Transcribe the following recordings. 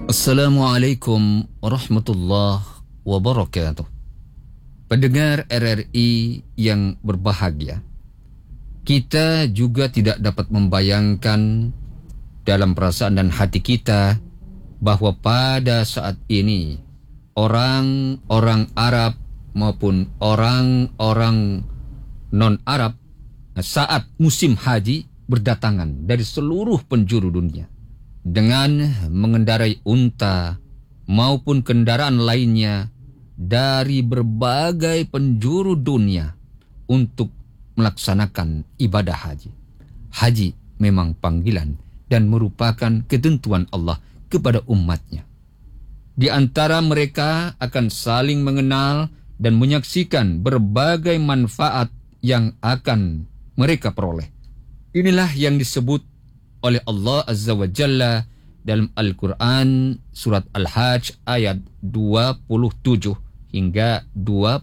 Assalamualaikum warahmatullahi wabarakatuh. Pendengar RRI yang berbahagia, kita juga tidak dapat membayangkan dalam perasaan dan hati kita bahwa pada saat ini orang-orang Arab maupun orang-orang non-Arab saat musim haji berdatangan dari seluruh penjuru dunia dengan mengendarai unta maupun kendaraan lainnya dari berbagai penjuru dunia untuk melaksanakan ibadah haji. Haji memang panggilan dan merupakan ketentuan Allah kepada umatnya. Di antara mereka akan saling mengenal dan menyaksikan berbagai manfaat yang akan mereka peroleh. Inilah yang disebut oleh Allah Azza wa Jalla dalam Al-Quran surat Al-Hajj ayat 27 hingga 28.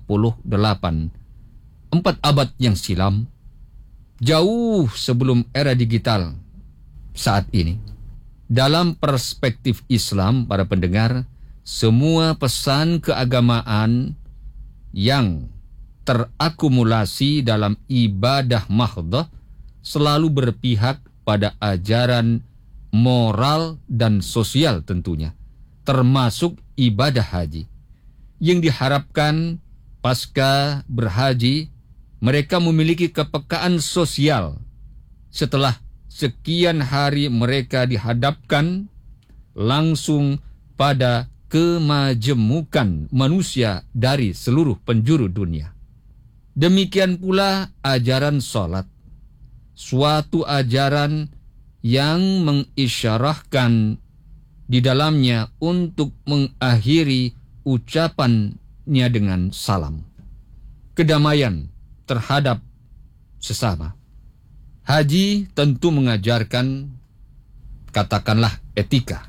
4 abad yang silam, jauh sebelum era digital saat ini, dalam perspektif Islam, para pendengar, semua pesan keagamaan yang terakumulasi dalam ibadah mahdhah selalu berpihak pada ajaran moral dan sosial tentunya, termasuk ibadah haji. Yang diharapkan pasca berhaji, mereka memiliki kepekaan sosial setelah sekian hari mereka dihadapkan langsung pada kemajemukan manusia dari seluruh penjuru dunia. Demikian pula ajaran salat, suatu ajaran yang mengisyarahkan di dalamnya untuk mengakhiri ucapannya dengan salam, kedamaian terhadap sesama. Haji tentu mengajarkan, katakanlah, etika,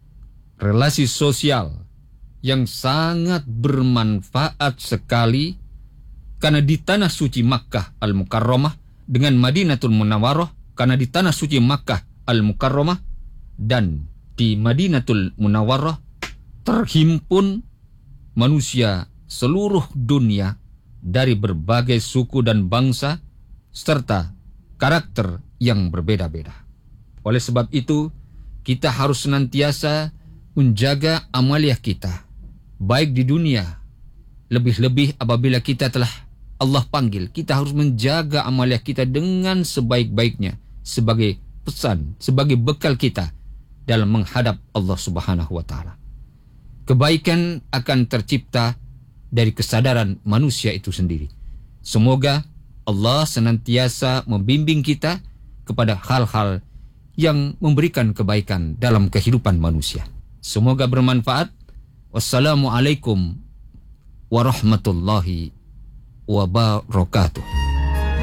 relasi sosial yang sangat bermanfaat sekali, karena di tanah suci Makkah Al-Mukarramah dengan Madinatul Munawwarah, karena di tanah suci Makkah Al-Mukarramah dan di Madinatul Munawwarah terhimpun manusia seluruh dunia dari berbagai suku dan bangsa serta karakter yang berbeda-beda. Oleh sebab itu, kita harus senantiasa menjaga amaliyah kita, baik di dunia, lebih-lebih apabila kita telah Allah panggil, kita harus menjaga amaliyah kita dengan sebaik-baiknya sebagai pesan, sebagai bekal kita dalam menghadap Allah Subhanahu wa taala. Kebaikan akan tercipta dari kesadaran manusia itu sendiri. Semoga Allah senantiasa membimbing kita kepada hal-hal yang memberikan kebaikan dalam kehidupan manusia. Semoga bermanfaat. Wassalamualaikum warahmatullahi wabarakatuh.